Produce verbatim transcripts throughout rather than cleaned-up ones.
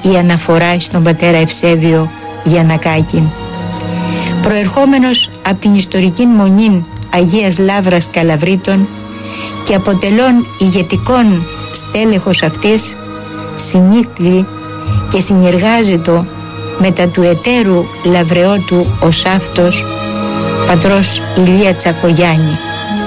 η αναφορά στον πατέρα Ευσέβιο Γιαννακάκη. Προερχόμενος από την ιστορική μονή Αγίας Λαύρας Καλαβρίτων και αποτελών ηγετικών στέλεχος αυτής, συνήθλει και συνεργάζεται μετά του εταίρου λαβρεότου ο Σάφτος, πατρός Ηλία Τσακογιάννη.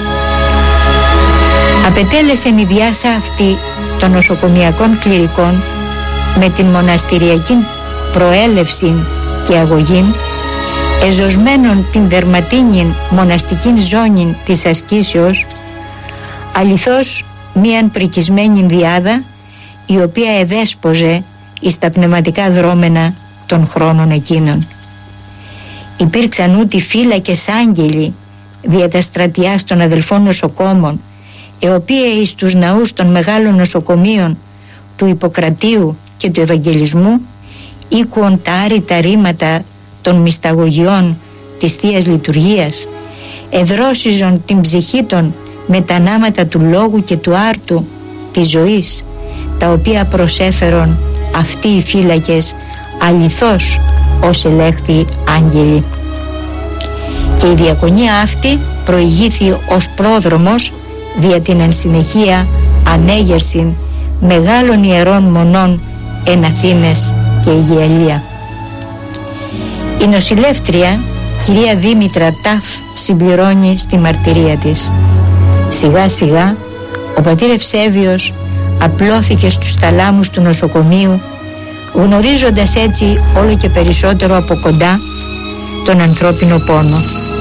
Απετέλεσε η διάσα αυτή των νοσοκομιακών κληρικών με την μοναστηριακή προέλευση και αγωγή, εζωσμένων την δερματίνη μοναστική ζώνη της ασκήσεως, αληθώς μίαν πρικισμένη διάδα, η οποία εδέσποζε εις τα πνευματικά δρόμενα των χρόνων εκείνων. Υπήρξαν ούτι φύλακες άγγελοι δια τα στρατιάς των αδελφών νοσοκόμων, οι οποίοι εις τους ναούς των μεγάλων νοσοκομείων του Ιπποκρατίου και του Ευαγγελισμού ήκουον τα άρρητα ρήματα των μυσταγωγιών της Θείας Λειτουργίας, εδρόσιζον την ψυχή των με τα νάματα του λόγου και του άρτου της ζωής, τα οποία προσέφερον αυτοί οι φύλακες αληθώς ως ελέγχθη άγγελοι. Και η διακονία αυτή προηγήθη ως πρόδρομος δια την εν συνεχεία ανέγερσιν μεγάλων ιερών μονών εν Αθήνες και Αιγιαλία. Η νοσηλεύτρια κυρία Δήμητρα Ταφ συμπληρώνει στη μαρτυρία της. Σιγά σιγά ο πατήρ Ευσέβιος απλώθηκε στους θαλάμους του νοσοκομείου, γνωρίζοντας έτσι όλο και περισσότερο από κοντά τον ανθρώπινο πόνο.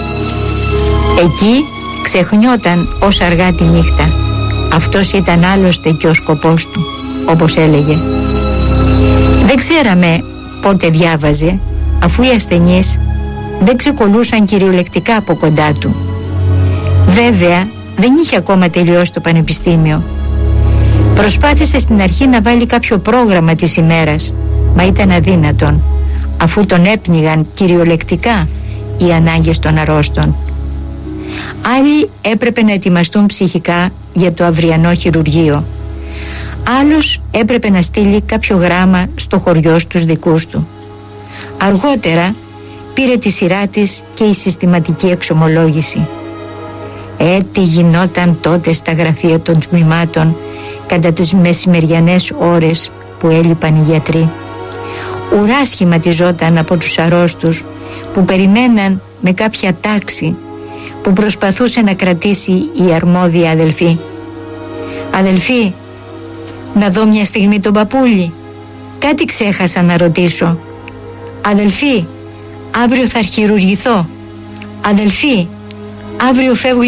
Εκεί ξεχνιόταν ως αργά τη νύχτα. Αυτός ήταν άλλωστε και ο σκοπός του, όπως έλεγε. Δεν ξέραμε πότε διάβαζε, αφού οι ασθενείς δεν ξεκολούσαν κυριολεκτικά από κοντά του. Βέβαια δεν είχε ακόμα τελειώσει το πανεπιστήμιο. Προσπάθησε στην αρχή να βάλει κάποιο πρόγραμμα της ημέρας, μα ήταν αδύνατον, αφού τον έπνιγαν κυριολεκτικά οι ανάγκες των αρρώστων. Άλλοι έπρεπε να ετοιμαστούν ψυχικά για το αυριανό χειρουργείο. Άλλος έπρεπε να στείλει κάποιο γράμμα στο χωριό στους δικούς του. Αργότερα πήρε τη σειρά της και η συστηματική εξομολόγηση. Ε, τι γινόταν τότε στα γραφεία των τμήματων κατά τις μεσημεριανές ώρες που έλειπαν οι γιατροί. Ουρά σχηματιζόταν από τους αρρώστους που περιμέναν με κάποια τάξη που προσπαθούσε να κρατήσει η αρμόδια αδελφή. «Αδελφή, να δω μια στιγμή τον παππούλη. Κάτι ξέχασα να ρωτήσω. Αδελφή, αύριο θα αρχιουργηθώ. Αδελφή, αύριο φεύγω